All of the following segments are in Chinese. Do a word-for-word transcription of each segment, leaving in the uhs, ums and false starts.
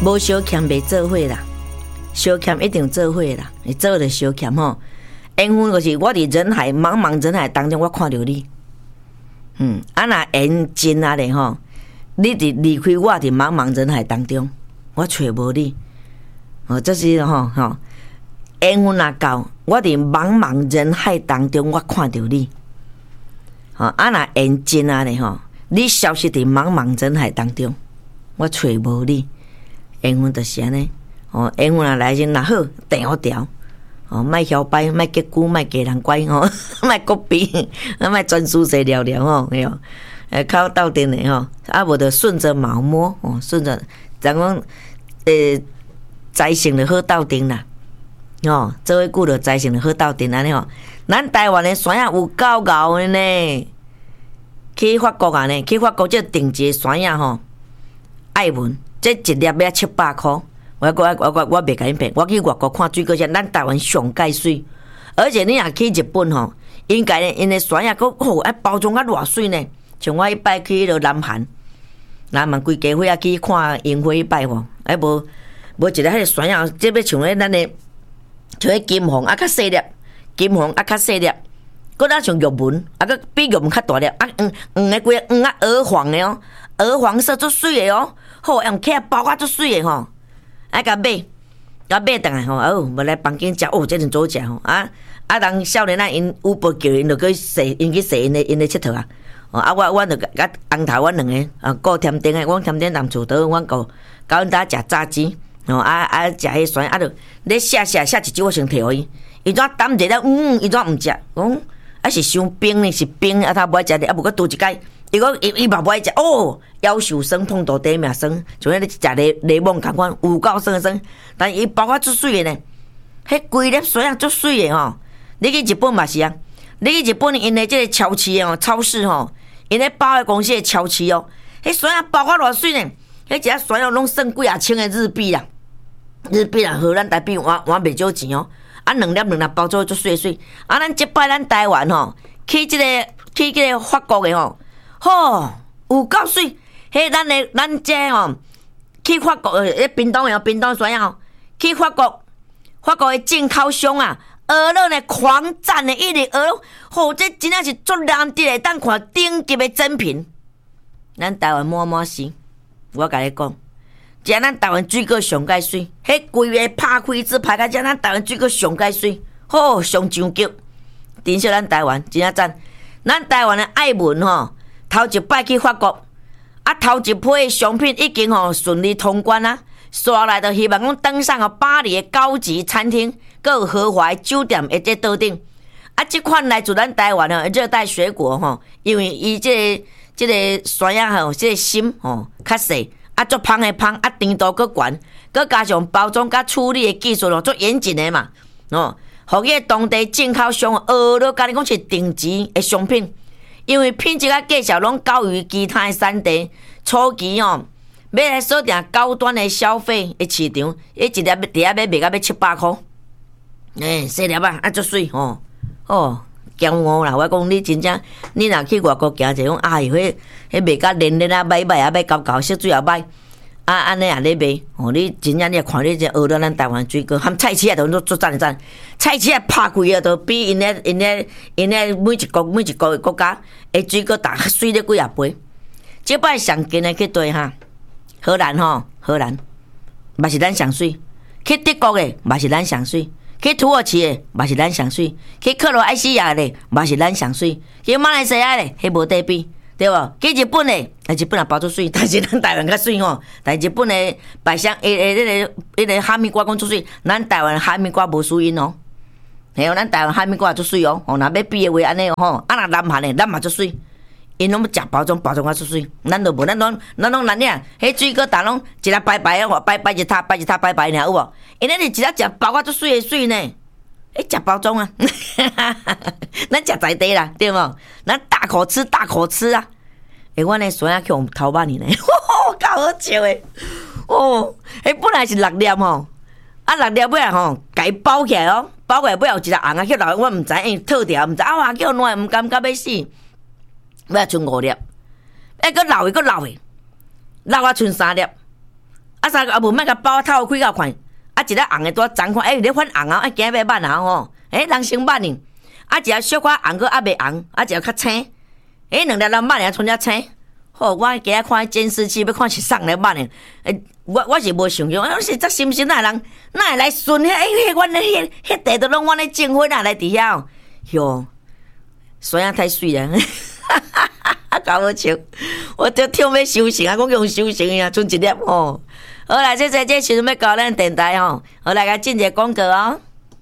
无小欠袂做伙啦，小欠一定做伙啦，你做着小欠吼。缘分就是我伫人海茫茫人海当中，我看到你。嗯，啊若缘真啊咧吼，你伫离开我伫茫茫人海当中，我找无你。哦，这是吼吼，缘分若到，我伫茫茫人海当中，我看到你。吼，啊若缘真啊咧吼，你消失伫茫茫人海当中，我找无你。缘分就是安尼。哦，缘分若来时若好，定好调。哦，莫嚣摆，莫结久，莫家人乖吼，莫国比，莫专注者聊聊吼，哎哟，诶，靠斗阵的吼，啊无着顺着毛摸哦，顺着，咱讲诶，财性就好斗阵啦，哦，做伙久着财性就好斗阵安尼吼。咱台湾的山野有够牛的呢，去法国啊呢，去法国这顶级山野吼，爱文，这一粒要七百箍。我我我我我袂甲你骗，我去外国看水果山，咱台湾上介水，而且你若去日本吼，应该呢，因的山野佫好，爱包装啊偌水呢。像我迄摆去迄落南韩，南韩规家伙啊去看樱花迄摆吼，哎无无一个迄个山野，即要像咧咱的像迄金黄啊较细粒，金黄啊较细粒，佫咱像玉文啊佫比玉文较大粒啊，黄黄的规个黄啊鹅黄的哦，鹅黄色足水的哦，好用起来包啊足水的吼。爱甲买，甲买倒来吼，哦，无来房间食，哦，这阵早食吼，啊啊，人少年仔因有步叫因，就去踅，因去踅因的因的佚佗啊，哦啊，我我就甲红头，阮两个啊，顾添丁的，阮添丁南厝倒，阮顾甲阮搭食炸鸡，哦啊啊，食迄酸，啊，就咧写写写一支，我先摕互伊，伊怎担者了，嗯，伊怎毋食，讲啊是伤冰呢，是冰，啊他无爱食的，啊无佮拄一摆。伊讲伊伊嘛不爱食哦，夭寿酸，痛到底命酸，像迄咧食柠柠檬同款，有够酸酸。但伊包啊足水的呢，迄规粒水啊足水的吼。你去日本嘛是啊，你去日本因的即个超市哦，超市吼，因咧百货公司的超市哦，迄水啊包啊偌水呢，迄一水哦拢算几啊千的日币啦，日币啦，和咱台币换换袂少钱哦。啊，两粒两粒包做足水水。啊，咱即摆咱台湾吼，去即、这个去即个法国的吼。吼，有够水！迄咱的咱这吼，去法国诶，冰岛诶，冰岛山啊吼，去法国，法国的进口商啊，鹅肉呢狂赞的一粒鹅肉，吼，这真正是足难得的，当看顶级的珍品。咱台湾满满是，我甲你讲，只咱台湾水果上介水，迄规个拍开支拍甲只咱台湾水果上介水，吼，上上级，珍惜咱台湾，真正赞。咱台湾的爱文吼。头一摆去法国，啊头一批的商品已经吼顺利通关啊，刷来就希望讲登上哦巴黎的高级餐厅，佮有豪华的酒店的这岛顶。啊，这款来自咱台湾的热带水果吼，因为伊这个这个山野吼，这个心吼较细，啊足芳的芳，啊甜度佮悬，佮加上包装佮处理的技术咯，足严谨的嘛，哦，互迄个当地进口商学了，甲你讲是顶级的商品。因为品质啊，价钱拢高于其他的产地，初期哦，要来锁定高端的消费的市场，伊一粒要底下要卖到要七百箍，诶，细粒啊，啊足水吼，哦，骄傲啦！我讲你真正，你若去外国行者讲，哎哟，迄迄卖甲黏黏啊，歹歹啊，要厚厚，色水也歹，啊安尼也咧卖，哦，你真正你看你这学了咱台湾水果，含菜市啊都做赞赞，菜市啊拍开啊都比因咧因咧因咧每一国每一国的国家的水果大水咧几啊倍。这摆上近的去对哈，荷兰吼，荷兰嘛是咱上水，去德国的嘛是咱上水，去土耳其的嘛是咱上水，去克罗埃西亚的嘛是咱上水，去马来西亚的迄无得比。对无？去日本诶，日本也包出水，但是咱台湾较水吼。但日本诶百香诶诶，迄个迄个哈密瓜讲出水，咱台湾哈密瓜无输因哦。嘿，咱台湾哈密瓜也出水哦。哦，若要比诶话安尼哦吼，啊若南韩诶，咱嘛出水，因拢要食包装包装啊出水，咱都无，咱拢咱拢难俩。迄水果蛋拢一粒白白诶，白白一塔，白一塔白白尔有无？因咧是一粒食包啊出水诶水呢。诶，食包装啊，咱食在地啦，对无？咱大口吃，大口吃啊！诶，阮诶酸啊去用头巴呢，吼，够好笑诶！哦，迄本来是六粒吼，啊六粒尾啊吼，家包起来哦，包起来尾有一粒红啊，叫老我毋知影套条，毋知啊哇叫烂，毋甘甘要死，尾啊剩五粒，哎，佫老诶，佫老诶，老啊剩三粒， 啊三个啊无莫甲包透开甲看，啊一个红的多长看，哎、欸，你翻红啊，啊今日捌啊吼，哎、欸，人生捌呢，啊一个小可红个啊未红，啊一个较青，哎、欸，两粒人捌尔剩只青，好，我今日看监视器要看是送来捌呢，诶、欸，我我是无想象，我是这心心那人，哪会来顺迄哎迄阮迄迄地都拢阮咧种花哪来伫遐？哟，水啊太水啊！啊，搞我笑，我就跳要修行啊，我用修行啊，剩一粒哦。好啦，这这这时阵要搞咱电台吼，好来甲进一个广告哦。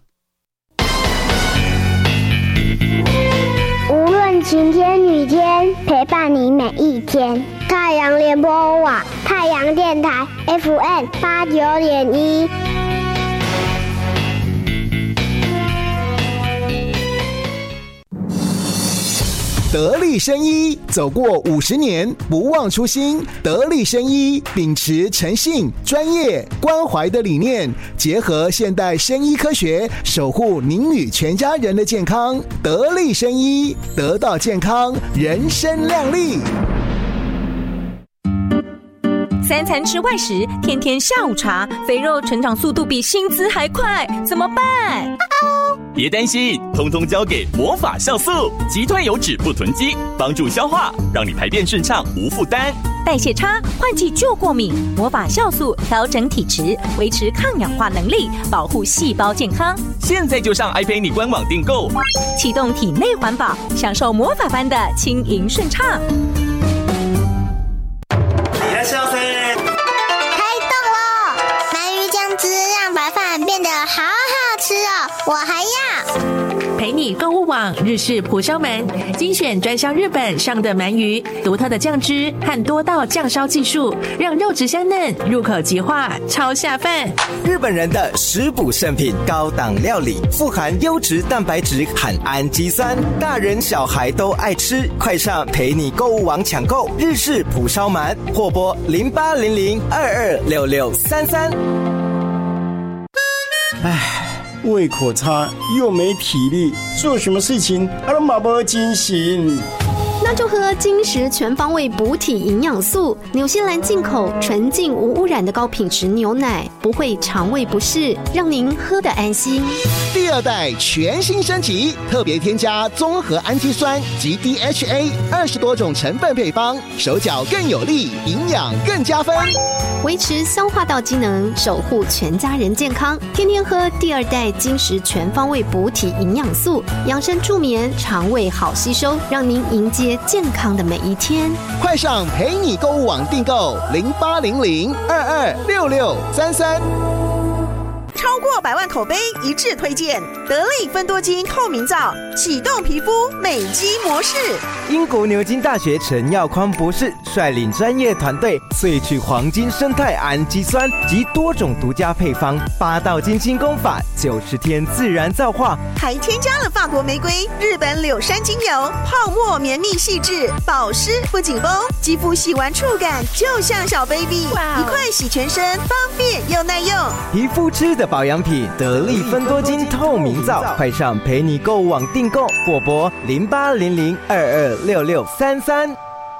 无论晴天雨天，陪伴你每一天。太阳联播网，太阳电台 F M 八九点一。 得力生医走过五十年，不忘初心。得力生医秉持诚信、专业、关怀的理念，结合现代生医科学，守护您与全家人的健康。得力生医，得到健康，人生亮丽。 三餐吃外食，天天下午茶，肥肉成长速度比薪资还快，怎么办？ 别担心，通通交给魔法酵素，击退油脂不囤积，帮助消化，让你排便顺畅无负担。 代谢差，换季就过敏，魔法酵素调整体质，维持抗氧化能力，保护细胞健康。 现在就上 iPay 官网订购， 启动体内环保，享受魔法般的轻盈顺畅。 いらっしゃいませ。 开动了！鳗鱼酱汁让白饭变得好好吃哦，我还要。 陪你购物网日式蒲烧鳗，精选专销日本上的鳗鱼，独特的酱汁和多道酱烧技术，让肉质香嫩，入口即化，超下饭。 日本人的食补圣品，高档料理，富含优质蛋白质和氨基酸，大人小孩都爱吃。快上陪你购物网抢购日式蒲烧鳗，或拨零八零零二二六六三三。 唉。胃口差又没体力，做什么事情啊都没精神。 那就喝金石全方位补体营养素，纽西兰进口纯净无污染的高品质牛奶，不会肠胃不适，让您喝得安心。 第二代全新升级，特别添加综合氨基酸及 D H A 二十多种成分配方，手脚更有力，营养更加分， 维持消化道机能，守护全家人健康。天天喝第二代金石全方位补体营养素，养生助眠，肠胃好吸收，让您迎接健康的每一天。 快上陪你购物网订购零八零零二二六六三三。 超过百万口碑一致推荐得力芬多精透明皂，启动皮肤美肌模式。 英国牛津大学陈耀匡博士率领专业团队萃取黄金生态氨基酸及多种独家配方，八道精心工法，九十天自然皂化， 还添加了法国玫瑰、日本柳杉精油，泡沫绵密细致，保湿不紧绷，肌肤洗完触感就像小 baby， 一块洗全身，方便又耐用。 皮肤吃的保养品得力芬多精透明皂，快上陪你购物网订购，或拨零八零零二二六六三三。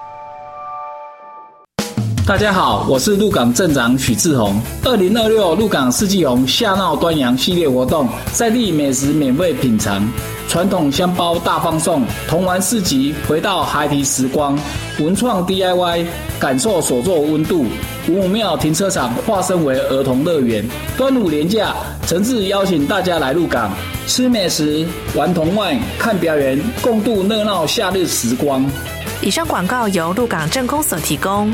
大家好，我是鹿港镇长许志宏。二零二六鹿港四季红夏闹端阳系列活动，在地美食免费品尝，传统香包大放送，童玩市集回到孩提时光，文创 D I Y 感受手作温度。五五庙停车场化身为儿童乐园。端午连假，诚挚邀请大家来鹿港吃美食、玩童玩、看表演，共度热闹夏日时光。 以上广告由鹿港镇公所提供。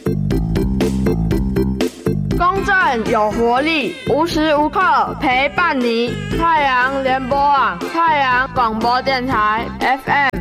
公正有活力，无时无刻陪伴你。太阳联播网，太阳广播电台 F M